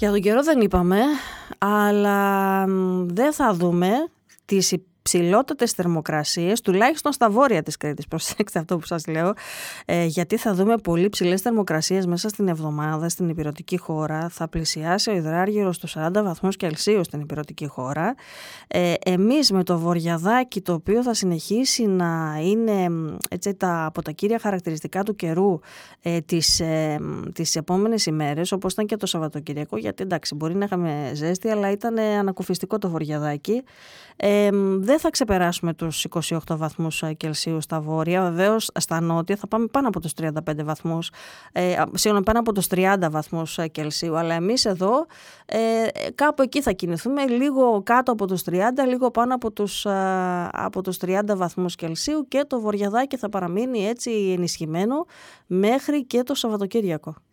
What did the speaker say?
Για τον καιρό δεν είπαμε, αλλά δεν θα δούμε τις υψηλότερες θερμοκρασίες, τουλάχιστον στα βόρεια της Κρήτης. Προσέξτε αυτό που σας λέω, γιατί θα δούμε πολύ ψηλές θερμοκρασίες μέσα στην εβδομάδα στην ηπειρωτική χώρα. Θα πλησιάσει ο υδράργυρος στους 40 βαθμούς Κελσίου στην ηπειρωτική χώρα. Εμείς με το βορειαδάκι, το οποίο θα συνεχίσει να είναι έτσι, από τα κύρια χαρακτηριστικά του καιρού τις επόμενες ημέρες, όπως ήταν και το Σαββατοκυριακό, γιατί εντάξει μπορεί να είχαμε ζέστη, αλλά ήταν ανακουφιστικό το βορειαδάκι. Δεν θα ξεπεράσουμε τους 28 βαθμούς Κελσίου στα βόρεια. Βεβαίως στα νότια θα πάμε πάνω από τους 35 βαθμούς, πάνω από τους 30 βαθμούς Κελσίου, αλλά εμείς εδώ κάπου εκεί θα κινηθούμε, λίγο κάτω από τους 30, λίγο πάνω από τους 30 βαθμούς Κελσίου, και το βορειαδάκι θα παραμείνει έτσι ενισχυμένο μέχρι και το Σαββατοκύριακο.